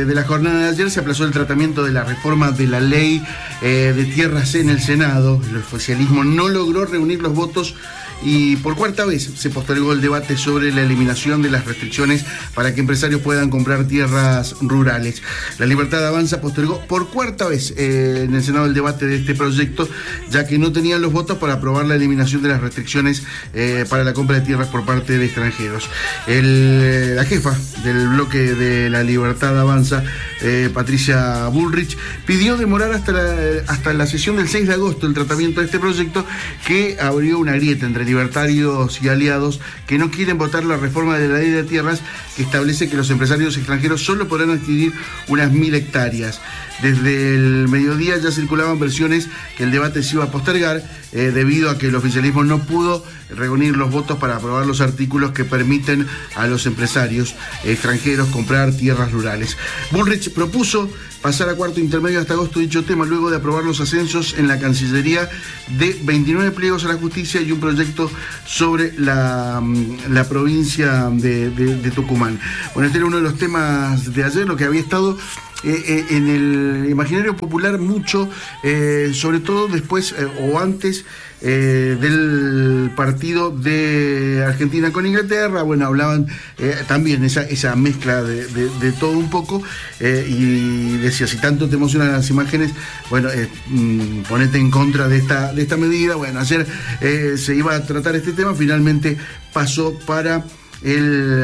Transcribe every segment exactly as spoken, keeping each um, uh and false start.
de la jornada de ayer se aplazó el tratamiento de la reforma de la ley eh, de tierras en el Senado. El oficialismo no logró reunir los votos y por cuarta vez se postergó el debate sobre la eliminación de las restricciones para que empresarios puedan comprar tierras rurales. La Libertad Avanza postergó por cuarta vez eh, en el Senado el debate de este proyecto, ya que no tenían los votos para aprobar la eliminación de las restricciones eh, para la compra de tierras por parte de extranjeros. El, la jefa del bloque de la Libertad Avanza, eh, Patricia Bullrich, pidió demorar hasta la, hasta la sesión del seis de agosto el tratamiento de este proyecto, que abrió una grieta entre libertarios y aliados que no quieren votar la reforma de la ley de tierras, que establece que los empresarios extranjeros solo podrán adquirir unas mil hectáreas. Desde el mediodía ya circulaban versiones que el debate se iba a postergar eh, debido a que el oficialismo no pudo reunir los votos para aprobar los artículos que permiten a los empresarios extranjeros comprar tierras rurales. Bullrich propuso pasar a cuarto intermedio hasta agosto dicho tema, luego de aprobar los ascensos en la Cancillería de veintinueve pliegos a la justicia y un proyecto sobre la, la provincia de, de, de Tucumán. Bueno, este era uno de los temas de ayer, lo que había estado Eh, eh, en el imaginario popular mucho, eh, sobre todo después eh, o antes eh, del partido de Argentina con Inglaterra. Bueno, hablaban eh, también esa, esa mezcla de, de, de todo un poco, eh, y decía, si tanto te emocionan las imágenes, bueno, eh, mmm, ponete en contra de esta, de esta medida. Bueno, ayer eh, se iba a tratar este tema, finalmente pasó para El,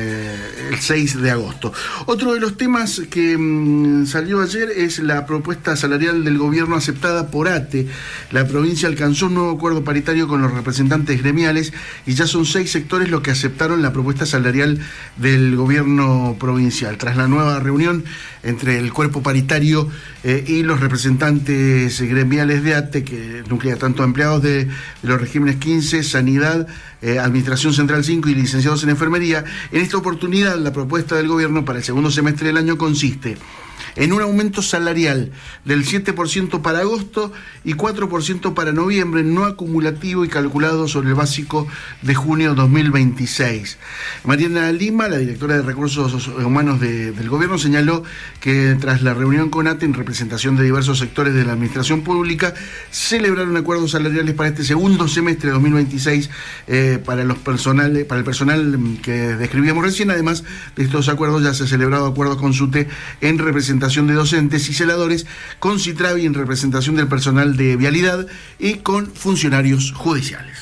el seis de agosto. Otro de los temas que mmm, salió ayer es la propuesta salarial del gobierno aceptada por ATE. La provincia alcanzó un nuevo acuerdo paritario con los representantes gremiales y ya son seis sectores los que aceptaron la propuesta salarial del gobierno provincial. Tras la nueva reunión entre el cuerpo paritario eh, y los representantes gremiales de ATE, que nuclea tanto a empleados de, de los regímenes quince, Sanidad, eh, Administración Central cinco y licenciados en enfermería, en esta oportunidad la propuesta del gobierno para el segundo semestre del año consiste en un aumento salarial del siete por ciento para agosto y cuatro por ciento para noviembre, no acumulativo y calculado sobre el básico de junio dos mil veintiséis. Mariana Lima, la directora de Recursos Humanos de, del gobierno, señaló que tras la reunión con ATE en representación de diversos sectores de la administración pública, celebraron acuerdos salariales para este segundo semestre de dos mil veintiséis eh, para, los personales, para el personal que describíamos recién. Además de estos acuerdos, ya se han celebrado acuerdos con SUTE en representación de docentes y celadores, con Citravi en representación del personal de vialidad y con funcionarios judiciales.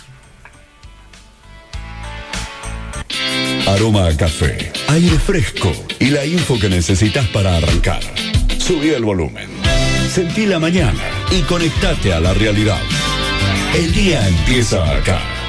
Aroma a café, aire fresco y la info que necesitas para arrancar. Subí el volumen, sentí la mañana y conectate a la realidad. El día empieza acá.